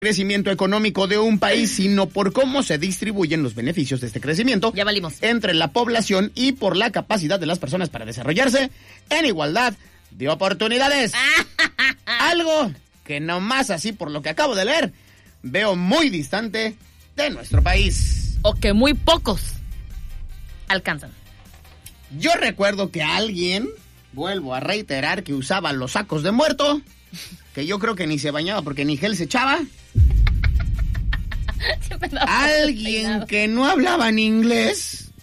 crecimiento económico de un país, sino por cómo se distribuyen los beneficios de este crecimiento ya valimos. entre la población y por la capacidad de las personas para desarrollarse en igualdad de oportunidades. Algo que nomás así por lo que acabo de leer veo muy distante de nuestro país. O que muy pocos alcanzan. Yo recuerdo que alguien, vuelvo a reiterar, que usaba los sacos de muerto, que yo creo que ni se bañaba porque ni gel se echaba. Alguien que no hablaba en inglés.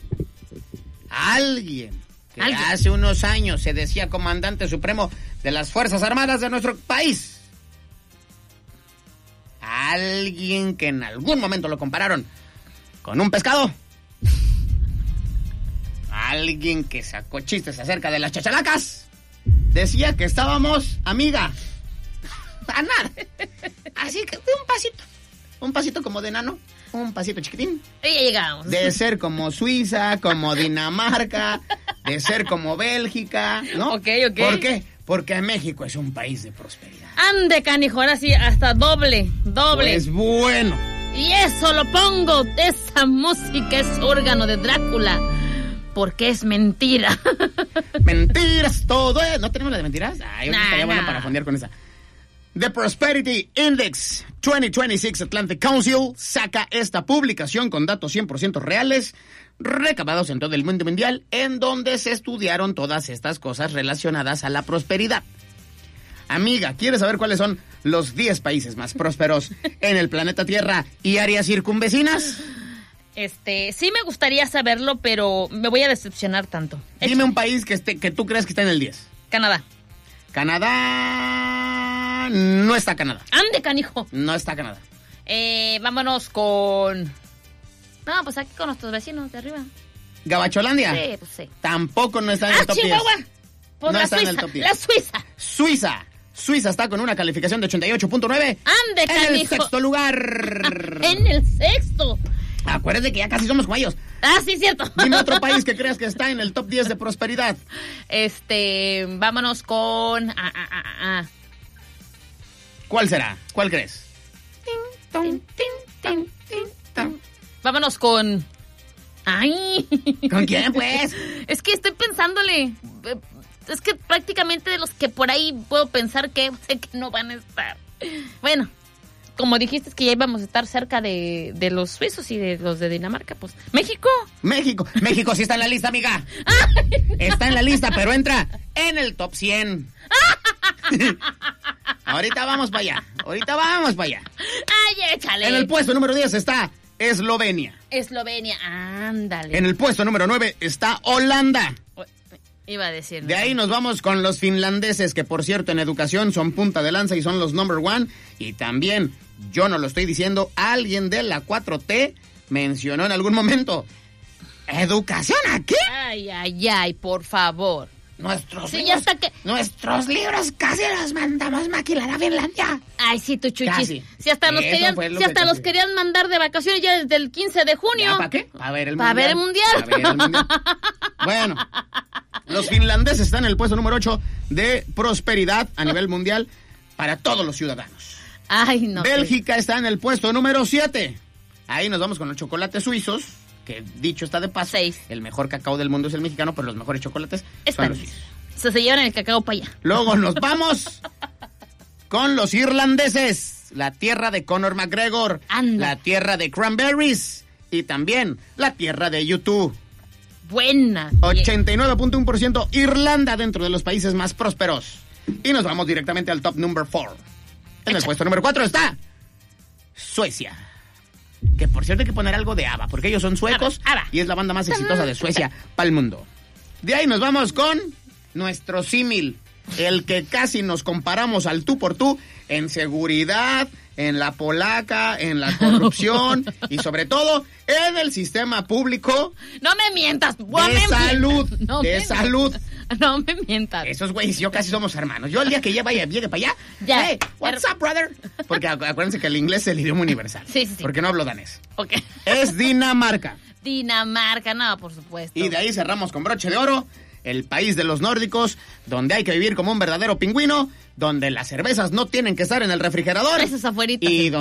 Alguien que hace unos años se decía comandante supremo de las Fuerzas Armadas de nuestro país. Alguien que en algún momento lo compararon con un pescado. Alguien que sacó chistes acerca de las chachalacas. Decía que estábamos, amiga, a nada. Así que un pasito como de enano, un pasito chiquitín. Y ya llegamos. De ser como Suiza, como Dinamarca, de ser como Bélgica, ¿no? Ok. ¿Por qué? Porque México es un país de prosperidad. Ande, canijo, ahora sí, hasta doble. Pues bueno. Y eso lo pongo, esa música es órgano de Drácula. Porque es mentira. Mentiras, todo es. ¿No tenemos la de mentiras? Yo estaría bueno para fondear con esa. The Prosperity Index 2026 Atlantic Council saca esta publicación con datos 100% reales, recabados en todo el mundo mundial, en donde se estudiaron todas estas cosas relacionadas a la prosperidad. Amiga, ¿quieres saber cuáles son los 10 países más prósperos en el planeta Tierra y áreas circunvecinas? Sí me gustaría saberlo, pero me voy a decepcionar tanto. Dime un país que tú creas que está en el 10. Canadá. Canadá... No está Canadá. Ande, canijo. No está Canadá. Vámonos con... No, pues aquí con nuestros vecinos de arriba. ¿Gabacholandia? Sí, pues sí. Tampoco no está en el top 10. Chihuahua. Pues no la está Suiza, en el top 10. la Suiza. Suiza está con una calificación de 88.9. Ande, canijo. En el sexto lugar. En el sexto. Acuérdate que ya casi somos como ellos. Sí, cierto. Dime otro país que creas que está en el top 10 de prosperidad. Vámonos con... ¿Cuál será? ¿Cuál crees? Vámonos con... ¡Ay! ¿Con quién, pues? Es que estoy pensándole. Es que prácticamente de los que por ahí puedo pensar que sé que no van a estar. Bueno, como dijiste es que ya íbamos a estar cerca de los suizos y de los de Dinamarca, pues. ¿México? México sí está en la lista, amiga. Está en la lista, pero entra en el top 100. Ahorita vamos para allá. Ay, échale. En el puesto número 10 está Eslovenia. Ándale. En el puesto número 9 está Holanda. Iba a decir. De ahí nos vamos con los finlandeses, que por cierto en educación son punta de lanza y son los number one. Y también, yo no lo estoy diciendo, alguien de la 4T mencionó en algún momento, ¿educación aquí? Ay, por favor. Nuestros libros casi los mandamos maquilar a Finlandia. Ay, sí, tu chuchis. Casi. Si hasta los querían mandar de vacaciones ya desde el 15 de junio. ¿Para qué? Para ver el mundial. Bueno, los finlandeses están en el puesto número 8 de prosperidad a nivel mundial para todos los ciudadanos. Ay, no. Bélgica está en el puesto número 7. Ahí nos vamos con los chocolates suizos, que dicho está de paso, 6. El mejor cacao del mundo es el mexicano, pero los mejores chocolates son los suizos. Se llevan el cacao para allá. Luego nos vamos con los irlandeses, la tierra de Conor McGregor, la tierra de Cranberries y también la tierra de YouTube. Buena. 89.1% Irlanda dentro de los países más prósperos. Y nos vamos directamente al top number 4. En el puesto número 4 está Suecia. Que por cierto hay que poner algo de ABBA, porque ellos son suecos y es la banda más exitosa de Suecia para el mundo. De ahí nos vamos con nuestro símil, el que casi nos comparamos al tú por tú en seguridad, en la polaca, en la corrupción y sobre todo en el sistema público. No me mientas. Salud. No me mientas. Esos güeyes y yo casi somos hermanos. Yo el día que llegue para allá, hey, what's up, brother? Porque acuérdense que el inglés es el idioma universal. Sí. Porque no hablo danés. Ok. Es Dinamarca. Dinamarca, no, por supuesto. Y de ahí cerramos con broche de oro el país de los nórdicos, donde hay que vivir como un verdadero pingüino, donde las cervezas no tienen que estar en el refrigerador. Eso es afuerita. Y